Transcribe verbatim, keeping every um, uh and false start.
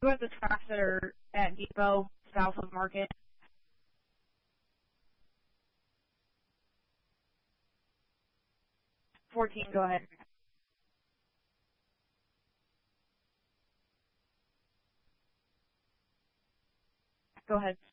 Who are the tracks that are at Depot, south of Market? fourteen, go ahead. Go ahead.